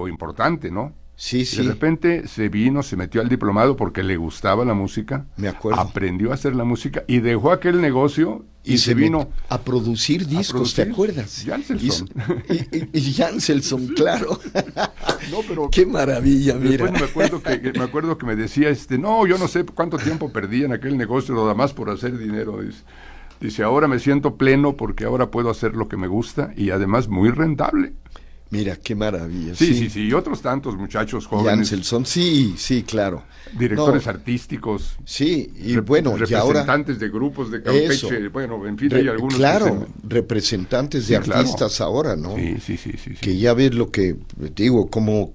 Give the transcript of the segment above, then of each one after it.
negocio importante, ¿no? Sí, Y sí. de repente se metió al diplomado porque le gustaba la música. Me acuerdo. Aprendió a hacer la música y dejó aquel negocio y se vino a producir discos, ¿te acuerdas? Janselson. Y Janselson, claro. No, pero qué maravilla, mira. Después me acuerdo que me decía, no, yo no sé cuánto tiempo perdí en aquel negocio, nada más por hacer dinero. Dice, ahora me siento pleno porque ahora puedo hacer lo que me gusta y además muy rentable. Mira, qué maravilla. Sí, y otros tantos muchachos jóvenes. Janselson, sí, claro. Directores artísticos. Sí, y bueno, y ahora... representantes de grupos de Campeche, bueno, en fin, hay algunos... Claro, representantes de artistas ahora, ¿no? Sí. Que ya ves lo que, digo, cómo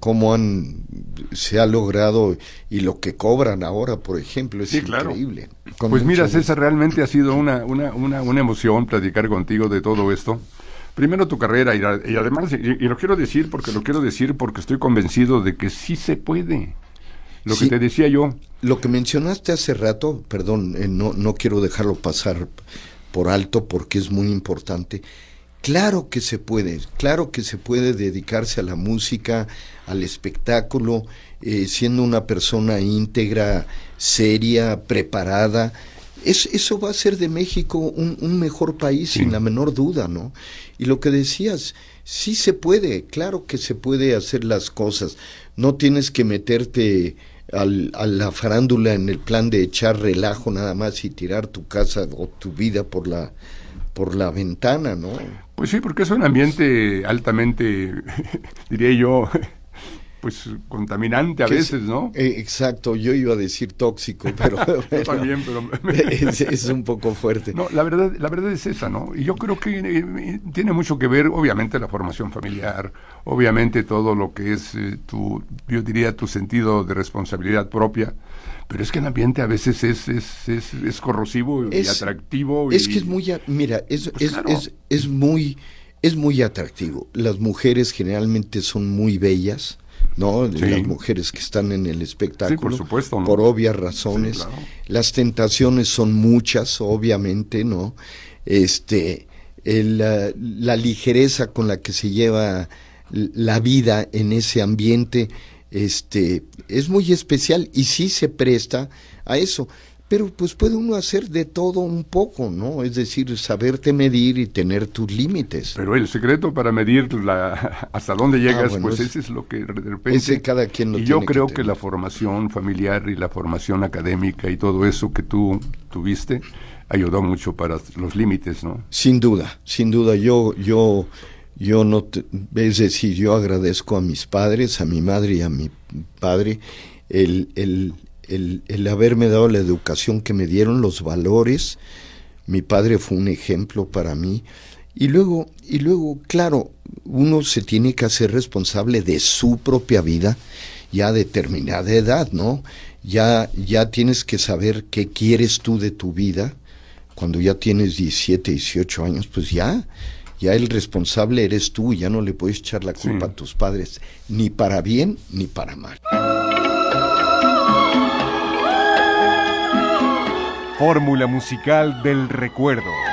se ha logrado y lo que cobran ahora, por ejemplo, es increíble. Pues mira, César, realmente ha sido una emoción platicar contigo de todo esto. Primero tu carrera y además, y lo quiero decir porque estoy convencido de que sí se puede. Lo que te decía yo. Lo que mencionaste hace rato, perdón, no quiero dejarlo pasar por alto porque es muy importante. Claro que se puede dedicarse a la música, al espectáculo, siendo una persona íntegra, seria, preparada. Eso va a hacer de México un mejor país, sin la menor duda, ¿no? Y lo que decías, sí se puede, claro que se puede hacer las cosas. No tienes que meterte a la farándula en el plan de echar relajo nada más y tirar tu casa o tu vida por la ventana, ¿no? Pues sí, porque es un ambiente altamente, diría yo, pues contaminante a veces, ¿no? Exacto, yo iba a decir tóxico, pero yo también, pero es un poco fuerte. No, la verdad es esa, ¿no? Y yo creo que tiene mucho que ver, obviamente, la formación familiar, obviamente todo lo que es yo diría tu sentido de responsabilidad propia, pero es que el ambiente a veces es corrosivo y atractivo. Es que es muy, mira, es muy atractivo. Las mujeres generalmente son muy bellas, ¿no? Sí. Las mujeres que están en el espectáculo, sí, por supuesto, ¿no? Por obvias razones. Sí, claro. Las tentaciones son muchas, obviamente, ¿no? La ligereza con la que se lleva la vida en ese ambiente, es muy especial y sí se presta a eso. Pero pues puede uno hacer de todo un poco, ¿no? Es decir, saberte medir y tener tus límites. Pero el secreto para medir hasta dónde llegas, bueno, pues ese es lo que de repente... Ese cada quien lo tiene. Y yo creo que la formación familiar y la formación académica y todo eso que tú tuviste ayudó mucho para los límites, ¿no? Sin duda. Yo no, es decir, yo agradezco a mis padres, a mi madre y a mi padre, el haberme dado la educación que me dieron, los valores. Mi padre fue un ejemplo para mí. Y luego, claro, uno se tiene que hacer responsable de su propia vida ya a determinada edad, ¿no? Ya tienes que saber qué quieres tú de tu vida. Cuando ya tienes 17, 18 años, pues ya el responsable eres tú, ya no le puedes echar la culpa a tus padres, ni para bien ni para mal. Fórmula musical del recuerdo.